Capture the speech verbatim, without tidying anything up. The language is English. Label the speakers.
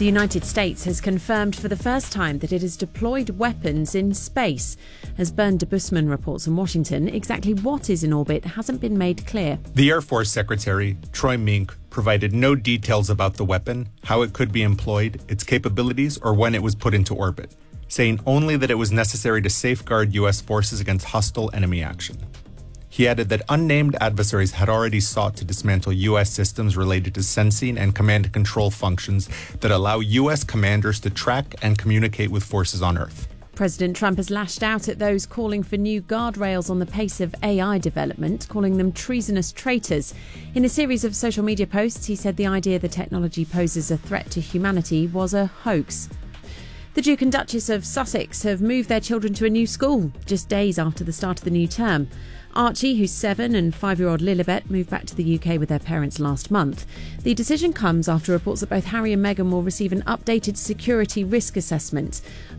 Speaker 1: The United States has confirmed for the first time that it has deployed weapons in space. As Bernd de Busman reports in Washington, exactly what is in orbit hasn't been made clear.
Speaker 2: The Air Force Secretary, Troy Mink, provided no details about the weapon, how it could be employed, its capabilities, or when it was put into orbit, saying only that it was necessary to safeguard U S forces against hostile enemy action. He added that unnamed adversaries had already sought to dismantle U S systems related to sensing and command and control functions that allow U S commanders to track and communicate with forces on Earth.
Speaker 1: President Trump has lashed out at those calling for new guardrails on the pace of A I development, calling them treasonous traitors. In a series of social media posts, he said the idea the technology poses a threat to humanity was a hoax. The Duke and Duchess of Sussex have moved their children to a new school just days after the start of the new term. Archie, who's seven, and five-year-old Lilibet moved back to the U K with their parents last month. The decision comes after reports that both Harry and Meghan will receive an updated security risk assessment.